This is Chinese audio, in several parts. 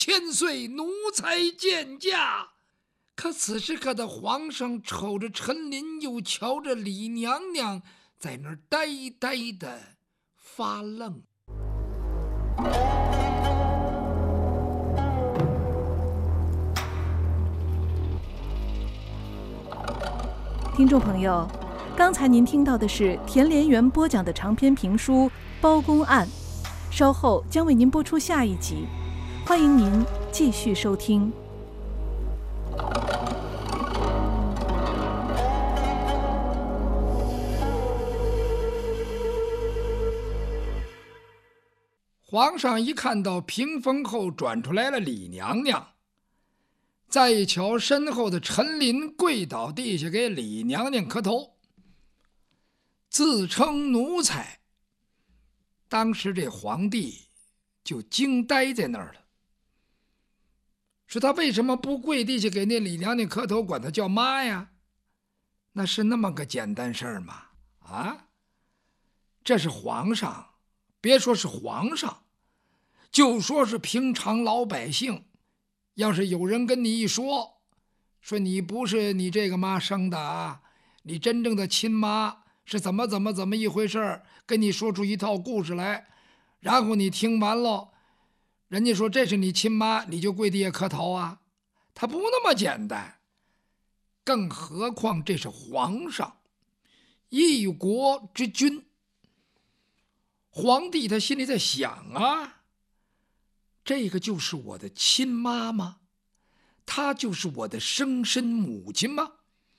千岁奴才见驾。可此时刻的皇上瞅着陈琳，又瞧着李娘娘，在那儿呆呆的发愣。 听众朋友，刚才您听到的是田连元播讲的长篇评书《包公案》，稍后将为您播出下一集，欢迎您继续收听。 皇上一看到屏风后转出来了李娘娘，再一瞧身后的陈琳跪倒地下给李娘娘磕头，自称奴才。当时这皇帝就惊呆在那儿了，说他为什么不跪地下给那李娘娘磕头，管她叫妈呀？那是那么个简单事儿吗？啊，这是皇上，别说是皇上，就说是平常老百姓，要是有人跟你一说你不是你这个妈生的啊，你真正的亲妈是怎么一回事，跟你说出一套故事来，然后你听完了，人家说这是你亲妈，你就跪地下磕头啊？他不那么简单。更何况这是皇上，一国之君。皇帝他心里在想啊，这个就是我的亲妈吗？她就是我的生身母亲吗？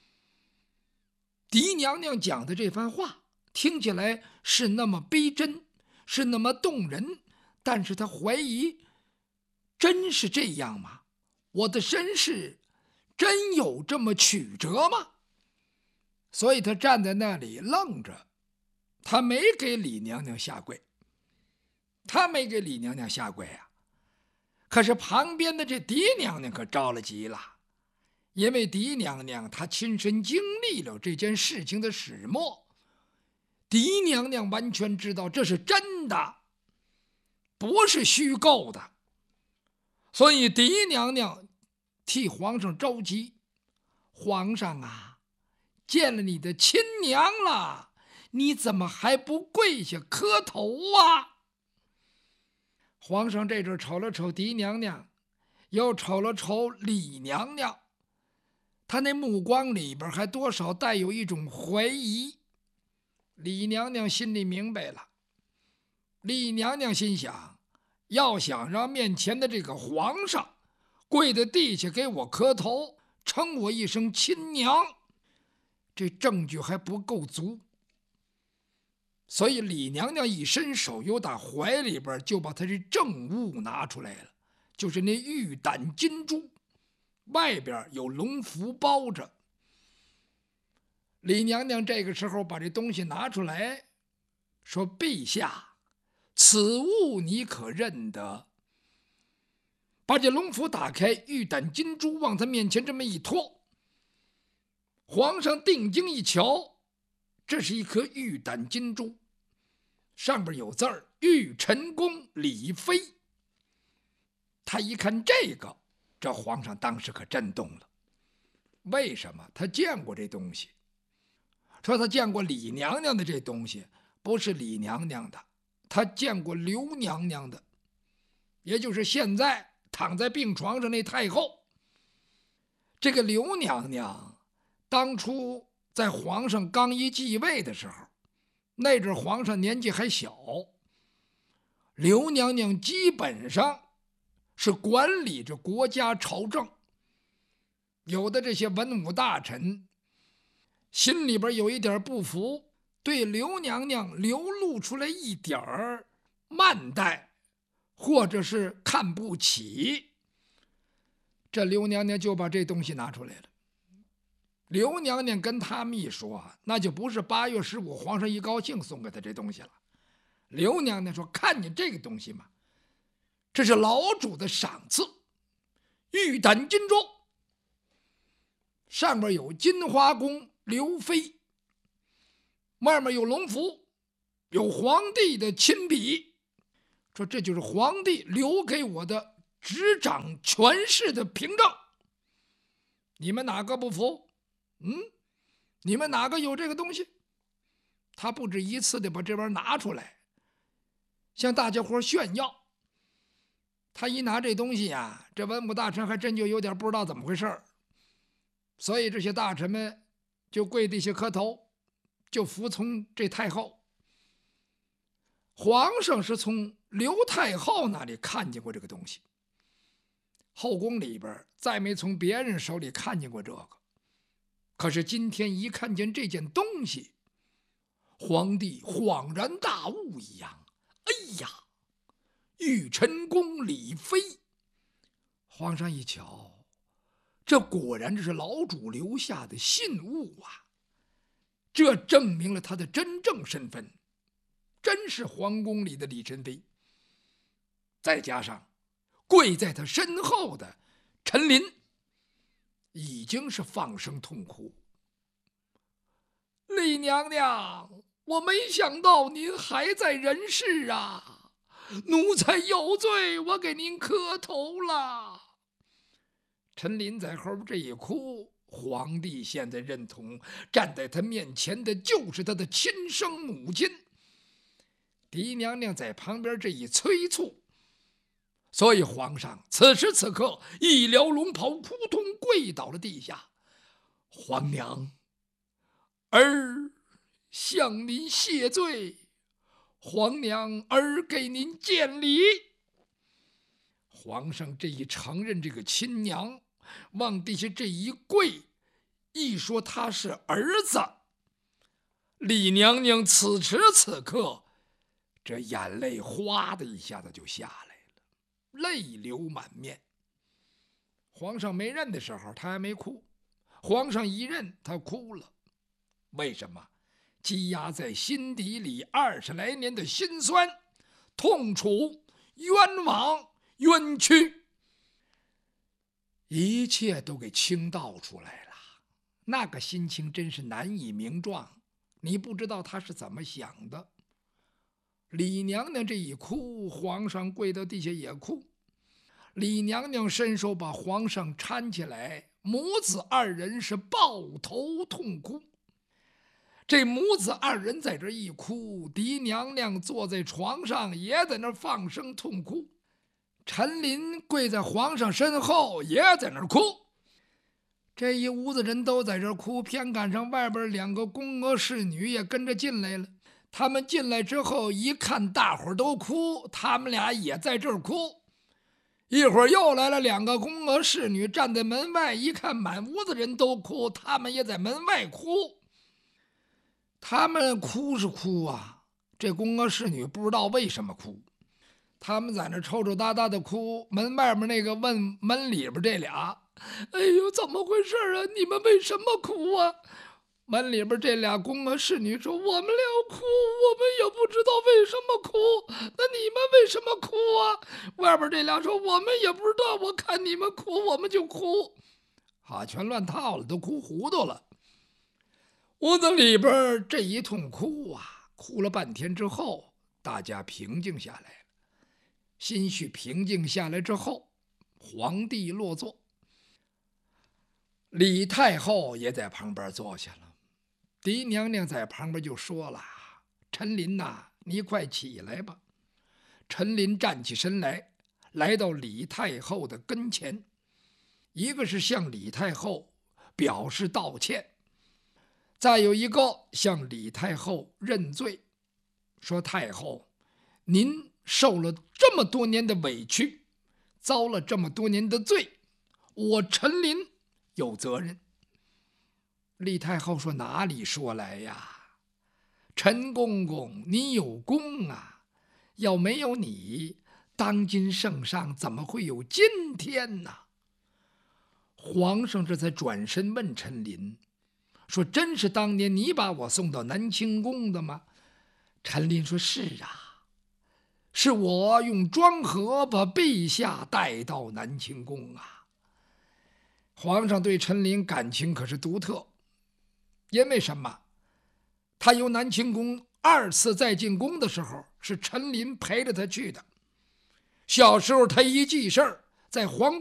狄娘娘讲的这番话听起来是那么逼真，是那么动人，但是她怀疑，真是这样吗？我的身世真有这么曲折吗？所以她站在那里愣着，她没给李娘娘下跪，她没给李娘娘下跪啊。可是旁边的这狄娘娘可着了急了，因为狄娘娘她亲身经历了这件事情的始末，狄娘娘完全知道这是真的，不是虚构的。所以狄娘娘替皇上着急，皇上啊，见了你的亲娘了，你怎么还不跪下磕头啊？皇上这阵瞅了瞅狄娘娘，又瞅了瞅李娘娘，他那目光里边还多少带有一种怀疑。李娘娘心里明白了，李娘娘心想，要想让面前的这个皇上跪在地下给我磕头，称我一声亲娘，这证据还不够足。所以李娘娘一伸手，又打怀里边就把她这证物拿出来了，就是那玉胆金珠，外边有龙符包着。李娘娘这个时候把这东西拿出来，说：“陛下，此物你可认得？”把这龙符打开，玉胆金珠往他面前这么一托，皇上定睛一瞧，这是一颗玉胆金珠，上边有字儿“玉陈公李妃”。他一看这个，这皇上当时可震动了。为什么？他见过这东西，说他见过李娘娘的这东西，不是李娘娘的，他见过刘娘娘的，也就是现在躺在病床上那太后。这个刘娘娘当初在皇上刚一继位的时候，那阵皇上年纪还小，刘娘娘基本上是管理着国家朝政，有的这些文武大臣心里边有一点不服，对刘娘娘流露出来一点慢待，或者是看不起。这刘娘娘就把这东西拿出来了。刘娘娘跟他们一说，那就不是8月15皇上一高兴送给她这东西了。刘娘娘说：“看见这个东西吗？这是老主的赏赐，玉胆金珠，上面有金花宫刘妃，外面有龙符，有皇帝的亲笔，说这就是皇帝留给我的执掌权势的凭证。你们哪个不服？你们哪个有这个东西？他不止一次的把这玩意儿拿出来，向大家伙炫耀。他一拿这东西呀，这文武大臣还真就有点不知道怎么回事，所以这些大臣们就跪地下磕头，就服从这太后。皇上是从刘太后那里看见过这个东西，后宫里边再没从别人手里看见过这个。可是今天一看见这件东西，皇帝恍然大悟一样，哎呀，玉晨宫李妃。皇上一瞧，这果然是老主留下的信物啊，这证明了他的真正身份，真是皇宫里的李宸妃。再加上跪在他身后的陈琳已经是放声痛哭。李娘娘，我没想到您还在人世啊，奴才有罪，我给您磕头了。陈琳在后边这一哭，皇帝现在认同站在他面前的就是他的亲生母亲。狄娘娘在旁边这一催促，所以皇上此时此刻一撩龙袍，扑通跪倒了地下。皇娘，儿向您谢罪，皇娘儿给您见礼。皇上这一承认这个亲娘，往地下这一跪，一说他是儿子，李娘娘此时此刻这眼泪哗的一下子就下来了，泪流满面。皇上没认的时候他还没哭，皇上一认他哭了。为什么？积压在心底里20来年的心酸、痛楚、冤枉、冤屈，一切都给倾倒出来了。那个心情真是难以名状，你不知道他是怎么想的。李娘娘这一哭，皇上跪到地下也哭。李娘娘伸手把皇上搀起来，母子二人是抱头痛哭。这母子二人在这一哭，狄娘娘坐在床上也在那放声痛哭，陈琳跪在皇上身后也在那哭。这一屋子人都在这哭，偏赶上外边2个宫娥侍女也跟着进来了。他们进来之后一看大伙儿都哭，他们俩也在这儿哭。一会儿又来了2个宫娥侍女，站在门外一看满屋子人都哭，他们也在门外哭。他们哭是哭啊，这宫娥侍女不知道为什么哭，他们在那抽抽搭搭的哭。门外面那个问门里边这俩，哎呦，怎么回事啊？你们为什么哭啊？门里边这俩宫娥侍女说，我们俩哭，我们也不知道为什么哭，那你们为什么哭啊？外边这俩说，我们也不知道，我看你们哭我们就哭。全乱套了，都哭糊涂了。屋子里边这一通哭啊，哭了半天之后，大家平静下来了。心绪平静下来之后，皇帝落座，李太后也在旁边坐下了。狄娘娘在旁边就说了，陈琳呐，你快起来吧。陈琳站起身来，来到李太后的跟前，一个是向李太后表示道歉，再有一个向李太后认罪，说太后，您受了这么多年的委屈，遭了这么多年的罪，我陈琳有责任。李太后说，哪里说来呀，陈公公你有功啊，要没有你，当今圣上怎么会有今天呢？皇上这才转身问陈琳，说，真是当年你把我送到南清宫的吗？陈琳说，是啊，是我用庄河把陛下带到南清宫啊。皇上对陈琳感情可是独特，因为什么？他由南清宫2次再进宫的时候，是陈琳陪着他去的。小时候他一记事儿， 在皇